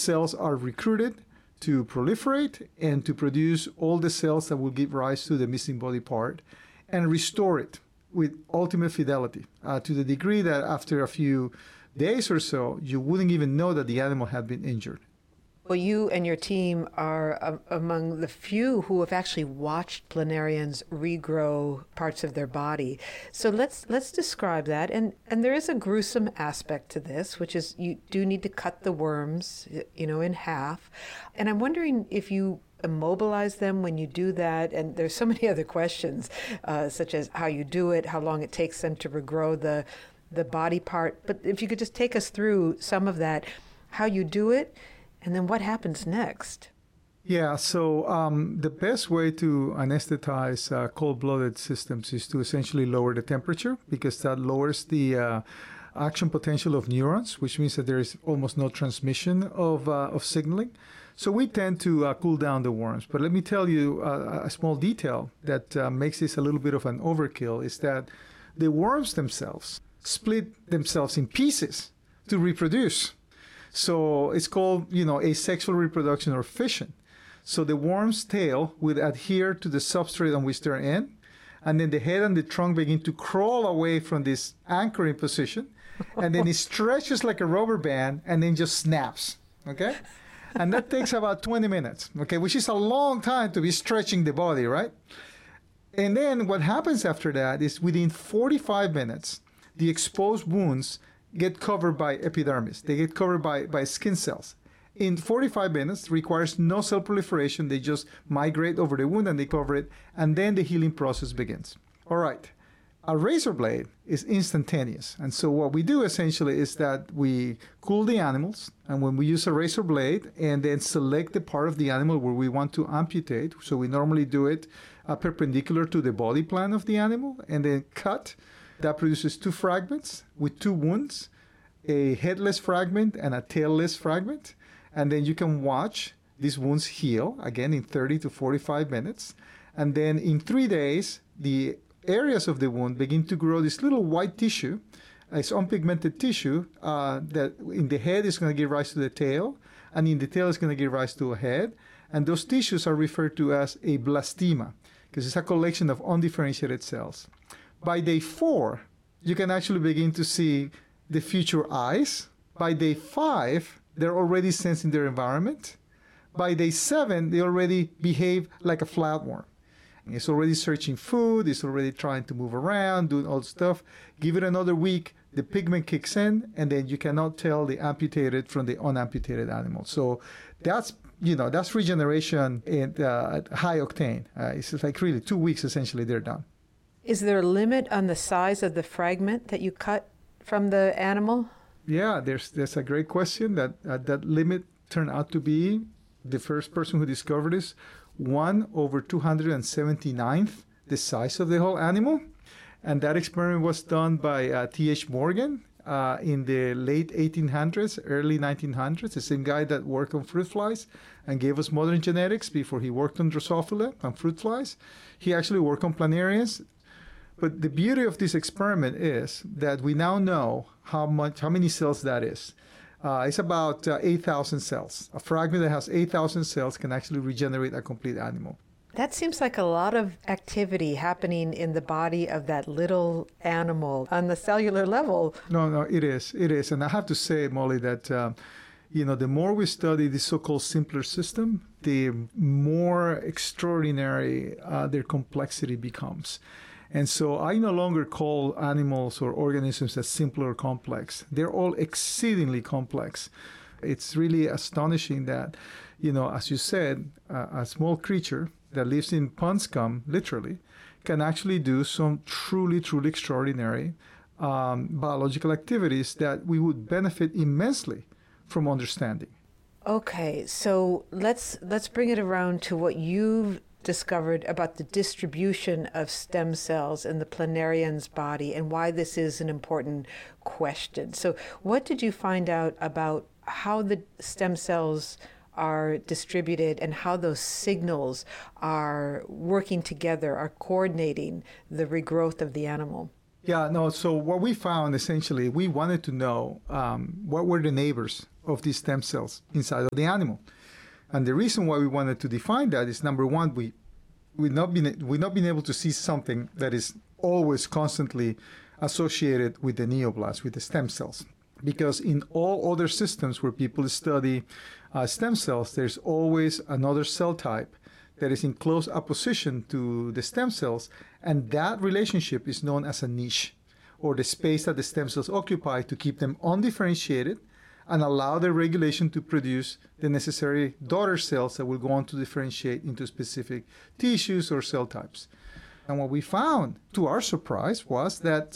cells are recruited to proliferate and to produce all the cells that will give rise to the missing body part and restore it with ultimate fidelity to the degree that after a few days or so, you wouldn't even know that the animal had been injured. Well, you and your team are among the few who have actually watched planarians regrow parts of their body. So let's describe that. And there is a gruesome aspect to this, which is you do need to cut the worms, in half. And I'm wondering if you immobilize them when you do that. And there's so many other questions, such as how you do it, how long it takes them to regrow the body part. But if you could just take us through some of that, how you do it, and then what happens next? Yeah, so the best way to anesthetize cold-blooded systems is to essentially lower the temperature, because that lowers the action potential of neurons, which means that there is almost no transmission of signaling. So we tend to cool down the worms. But let me tell you a small detail that makes this a little bit of an overkill, is that the worms themselves split themselves in pieces to reproduce. So it's called, asexual reproduction or fission. So the worm's tail would adhere to the substrate on which they're in, and then the head and the trunk begin to crawl away from this anchoring position, and then it stretches like a rubber band and then just snaps, okay? And that takes about 20 minutes, okay, which is a long time to be stretching the body, right? And then what happens after that is within 45 minutes, the exposed wounds get covered by epidermis. They get covered by skin cells. In 45 minutes, requires no cell proliferation. They just migrate over the wound and they cover it, and then the healing process begins. All right. A razor blade is instantaneous. And so what we do essentially is that we cool the animals, and when we use a razor blade and then select the part of the animal where we want to amputate, so we normally do it perpendicular to the body plan of the animal, and then cut. That produces two fragments with two wounds, a headless fragment and a tailless fragment. And then you can watch these wounds heal, again, in 30 to 45 minutes. And then in 3 days, the areas of the wound begin to grow this little white tissue. It's unpigmented tissue that in the head is going to give rise to the tail, and in the tail is going to give rise to a head. And those tissues are referred to as a blastema, because it's a collection of undifferentiated cells. By day 4, you can actually begin to see the future eyes. By day 5, they're already sensing their environment. By day 7, they already behave like a flatworm. It's already searching food. It's already trying to move around, doing all stuff. Give it another week, the pigment kicks in, and then you cannot tell the amputated from the unamputated animal. So that's regeneration at high octane. It's like really 2 weeks, essentially, they're done. Is there a limit on the size of the fragment that you cut from the animal? Yeah, there's a great question. That limit turned out to be, the first person who discovered this, 1/279th the size of the whole animal. And that experiment was done by T.H. Morgan in the late 1800s, early 1900s, the same guy that worked on fruit flies and gave us modern genetics before he worked on Drosophila and fruit flies. He actually worked on planarians. But the beauty of this experiment is that we now know how many cells that is. It's about 8,000 cells. A fragment that has 8,000 cells can actually regenerate a complete animal. That seems like a lot of activity happening in the body of that little animal on the cellular level. No, it is. And I have to say, Molly, that the more we study this so-called simpler system, the more extraordinary their complexity becomes. And so I no longer call animals or organisms as simple or complex. They're all exceedingly complex. It's really astonishing that, as you said, a small creature that lives in pond scum, literally, can actually do some truly, truly extraordinary biological activities that we would benefit immensely from understanding. Okay, so let's bring it around to what you've discovered about the distribution of stem cells in the planarian's body and why this is an important question. So what did you find out about how the stem cells are distributed and how those signals are working together, are coordinating the regrowth of the animal? Yeah, no, so what we found essentially, we wanted to know what were the neighbors of these stem cells inside of the animal. And the reason why we wanted to define that is, number one, we've not been able to see something that is always constantly associated with the neoplasm, with the stem cells. Because in all other systems where people study stem cells, there's always another cell type that is in close opposition to the stem cells, and that relationship is known as a niche, or the space that the stem cells occupy to keep them undifferentiated and allow their regulation to produce the necessary daughter cells that will go on to differentiate into specific tissues or cell types. And what we found, to our surprise, was that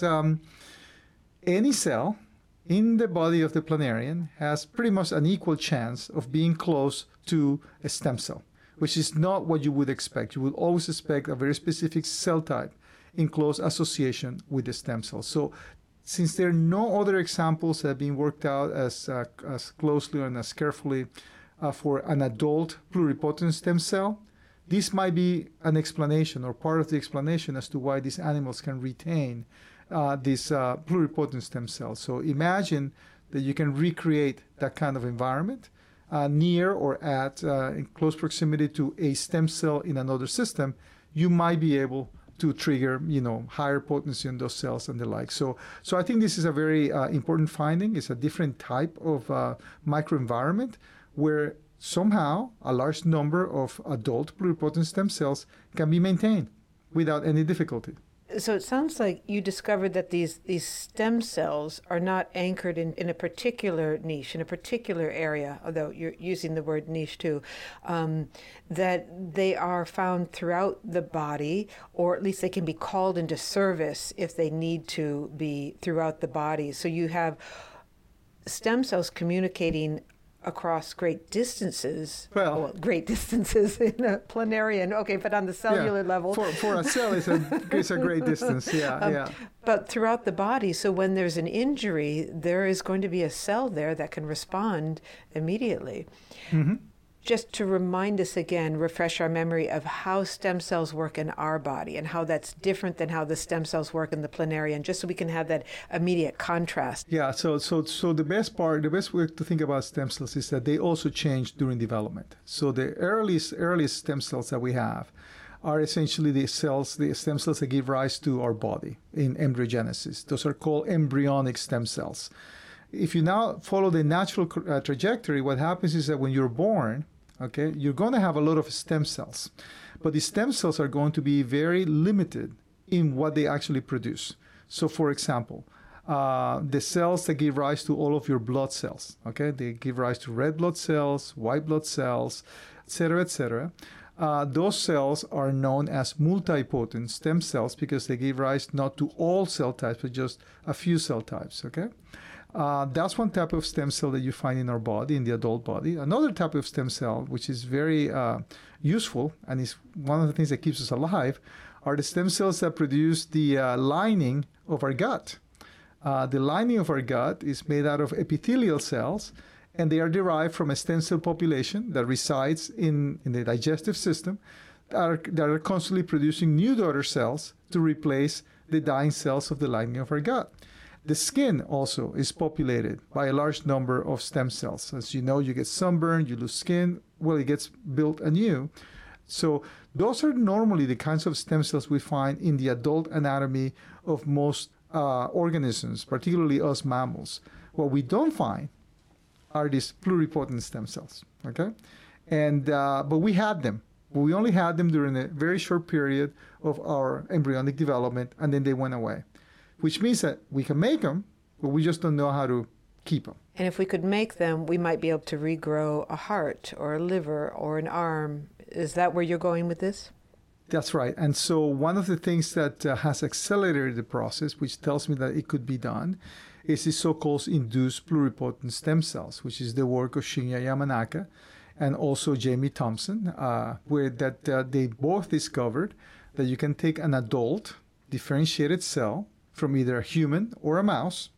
any cell in the body of the planarian has pretty much an equal chance of being close to a stem cell, which is not what you would expect. You would always expect a very specific cell type in close association with the stem cell. So since there are no other examples that have been worked out as closely and as carefully for an adult pluripotent stem cell, this might be an explanation or part of the explanation as to why these animals can retain these pluripotent stem cells. So imagine that you can recreate that kind of environment near or at in close proximity to a stem cell in another system. You might be able to trigger, higher potency in those cells and the like. So I think this is a very important finding. It's a different type of microenvironment where somehow a large number of adult pluripotent stem cells can be maintained without any difficulty. So it sounds like you discovered that these stem cells are not anchored in a particular niche, in a particular area, although you're using the word niche too, that they are found throughout the body, or at least they can be called into service if they need to be throughout the body. So you have stem cells communicating across great distances. Well, great distances in a planarian. Okay, but on the cellular level. For a cell, it's a great distance. Yeah. But throughout the body, so when there's an injury, there is going to be a cell there that can respond immediately. Mm-hmm. Just to remind us again, refresh our memory of how stem cells work in our body and how that's different than how the stem cells work in the planarian, just so we can have that immediate contrast. Yeah, so the best way to think about stem cells is that they also change during development. So the earliest stem cells that we have are essentially the stem cells that give rise to our body in embryogenesis. Those are called embryonic stem cells. If you now follow the natural trajectory, what happens is that when you're born, okay, you're going to have a lot of stem cells, but the stem cells are going to be very limited in what they actually produce. So, for example, the cells that give rise to all of your blood cells, okay, they give rise to red blood cells, white blood cells, etc., etc. Those cells are known as multipotent stem cells because they give rise not to all cell types, but just a few cell types, okay? That's one type of stem cell that you find in our body, in the adult body. Another type of stem cell, which is very useful and is one of the things that keeps us alive, are the stem cells that produce the lining of our gut. The lining of our gut is made out of epithelial cells, and they are derived from a stem cell population that resides in the digestive system that are constantly producing new daughter cells to replace the dying cells of the lining of our gut. The skin also is populated by a large number of stem cells. As you know, you get sunburn, you lose skin, well, it gets built anew. So those are normally the kinds of stem cells we find in the adult anatomy of most organisms, particularly us mammals. What we don't find are these pluripotent stem cells, okay? And but we had them. We only had them during a very short period of our embryonic development, and then they went away. Which means that we can make them, but we just don't know how to keep them. And if we could make them, we might be able to regrow a heart or a liver or an arm. Is that where you're going with this? That's right. And so one of the things that has accelerated the process, which tells me that it could be done, is the so-called induced pluripotent stem cells, which is the work of Shinya Yamanaka and also Jamie Thompson, where they both discovered that you can take an adult differentiated cell from either a human or a mouse,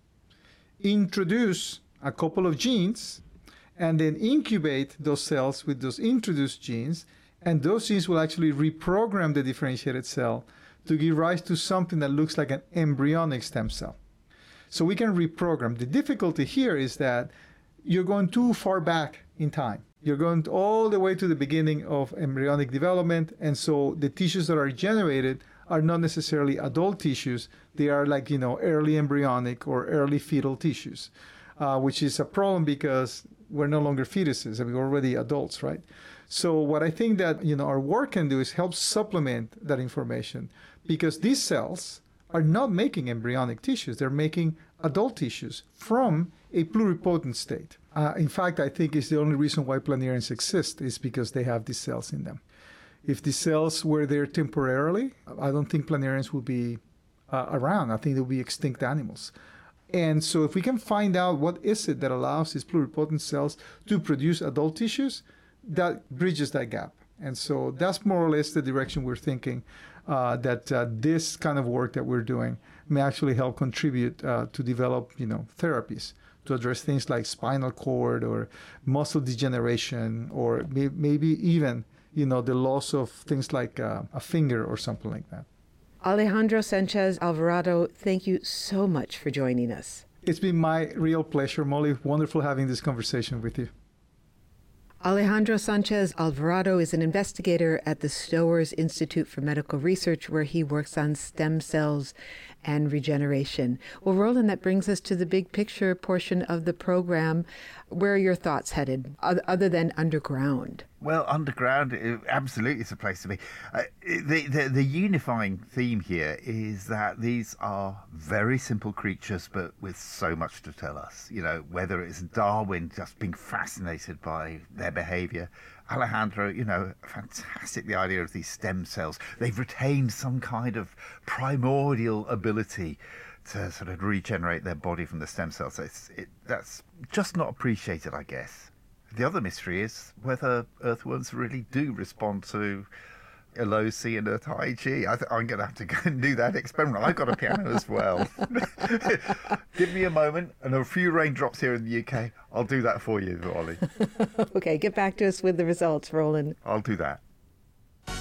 introduce a couple of genes, and then incubate those cells with those introduced genes, and those genes will actually reprogram the differentiated cell to give rise to something that looks like an embryonic stem cell. So we can reprogram. The difficulty here is that you're going too far back in time. You're going all the way to the beginning of embryonic development, and so the tissues that are generated are not necessarily adult tissues. They are like, early embryonic or early fetal tissues, which is a problem because we're no longer fetuses. I mean, we're already adults, right? So what I think that, our work can do is help supplement that information, because these cells are not making embryonic tissues. They're making adult tissues from a pluripotent state. In fact, I think it's the only reason why planarians exist is because they have these cells in them. If the cells were there temporarily, I don't think planarians would be around. I think they'll be extinct animals. And so if we can find out what is it that allows these pluripotent cells to produce adult tissues, that bridges that gap. And so that's more or less the direction we're thinking, that this kind of work that we're doing may actually help contribute to develop, therapies to address things like spinal cord or muscle degeneration, or maybe even, the loss of things like a finger or something like that. Alejandro Sanchez Alvarado, thank you so much for joining us. It's been my real pleasure, Molly. Wonderful having this conversation with you. Alejandro Sanchez Alvarado is an investigator at the Stowers Institute for Medical Research, where he works on stem cells and regeneration. Well, Roland, that brings us to the big picture portion of the program. Where are your thoughts headed, other than underground? Well, underground absolutely is a place to be. The unifying theme here is that these are very simple creatures, but with so much to tell us. Whether it's Darwin just being fascinated by their behavior, Alejandro, fantastic, the idea of these stem cells. They've retained some kind of primordial ability to sort of regenerate their body from the stem cells. So that's just not appreciated, I guess. The other mystery is whether earthworms really do respond to a low C and a high G. I'm going to have to go and do that experiment. I've got a piano as well. Give me a moment and a few raindrops here in the UK. I'll do that for you, Ollie. Okay, get back to us with the results, Roland. I'll do that.